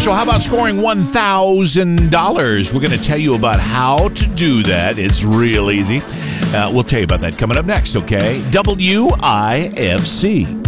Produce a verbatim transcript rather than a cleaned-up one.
So how about scoring one thousand dollars? We're going to tell you about how to do that. It's real easy. Uh, we'll tell you about that coming up next, okay? W I F C.